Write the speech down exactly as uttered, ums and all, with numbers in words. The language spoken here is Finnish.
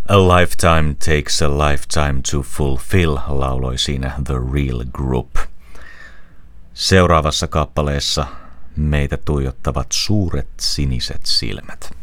A lifetime takes a lifetime to fulfill, lauloi siinä The Real Group. Seuraavassa kappaleessa meitä tuijottavat suuret siniset silmät.